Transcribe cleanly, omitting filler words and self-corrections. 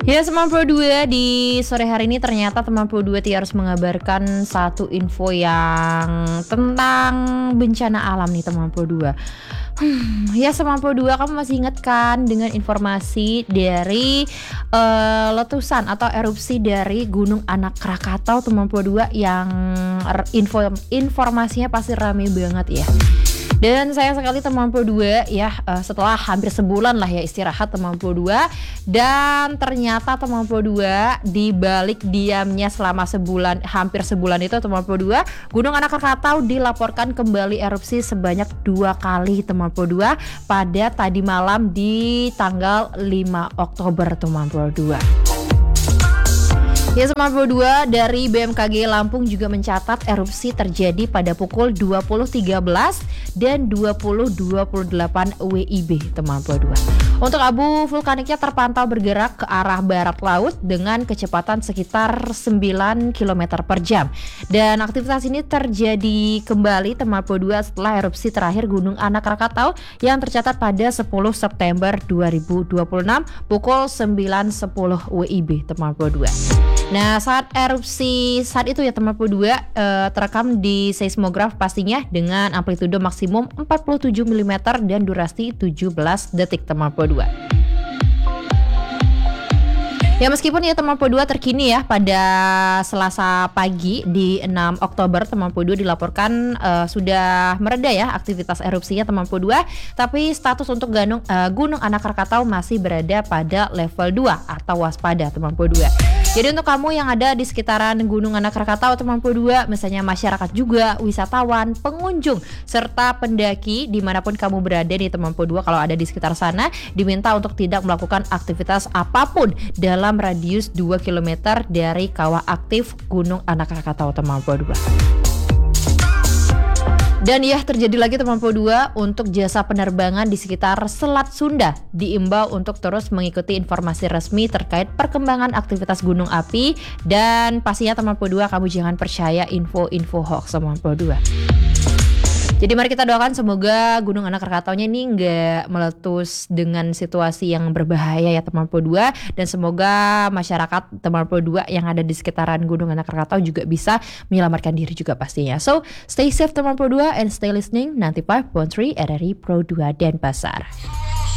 Ya, teman Pro 2 di sore hari ini ternyata teman Pro 2 harus mengabarkan satu info yang tentang bencana alam nih teman Pro 2. Ya teman Pro 2, kamu masih ingat kan dengan informasi dari letusan atau erupsi dari Gunung Anak Krakatau teman Pro 2 yang informasinya pasti rame banget ya. Dan sayang sekali teman Pro 2 ya, setelah hampir sebulan lah ya istirahat teman Pro 2, dan ternyata teman Pro 2 di balik diamnya selama hampir sebulan itu teman Pro 2, Gunung Anak Krakatau dilaporkan kembali erupsi sebanyak 2 kali teman Pro 2 pada tadi malam di tanggal 5 Oktober teman Pro 2. Ya, teman Pro 2 dari BMKG Lampung juga mencatat erupsi terjadi pada pukul 20.13 dan 20.28 WIB teman Pro 2. Untuk abu vulkaniknya terpantau bergerak ke arah barat laut dengan kecepatan sekitar 9 km per jam. Dan aktivitas ini terjadi kembali teman Pro 2 setelah erupsi terakhir Gunung Anak Krakatau yang tercatat pada 10 September 2026 pukul 9.10 WIB teman Pro 2. Nah, saat erupsi saat itu ya teman Pro 2 terekam di seismograf pastinya dengan amplitudo maksimum 47 mm dan durasi 17 detik teman Pro 2. Ya, meskipun ya teman Pro 2 terkini ya pada Selasa pagi di 6 Oktober teman Pro 2 dilaporkan sudah mereda ya aktivitas erupsinya teman Pro 2, tapi status untuk Gunung Anak Krakatau masih berada pada level 2 atau waspada teman Pro 2. Jadi untuk kamu yang ada di sekitaran Gunung Anak Krakatau teman Pro 2, misalnya masyarakat juga, wisatawan, pengunjung, serta pendaki dimanapun kamu berada nih teman Pro 2, kalau ada di sekitar sana diminta untuk tidak melakukan aktivitas apapun dalam radius 2 km dari kawah aktif Gunung Anak Krakatau teman Pro 2. Dan ya, terjadi lagi teman Pro 2 untuk jasa penerbangan di sekitar Selat Sunda diimbau untuk terus mengikuti informasi resmi terkait perkembangan aktivitas gunung api, dan pastinya teman Pro 2 kamu jangan percaya info-info hoax teman Pro 2. Jadi mari kita doakan semoga Gunung Anak Krakataunya ini nggak meletus dengan situasi yang berbahaya ya teman Pro 2, dan semoga masyarakat teman Pro 2 yang ada di sekitaran Gunung Anak Krakatau juga bisa menyelamatkan diri juga pastinya. So, stay safe teman Pro 2 and stay listening 95.3 RRI Pro 2 Denpasar.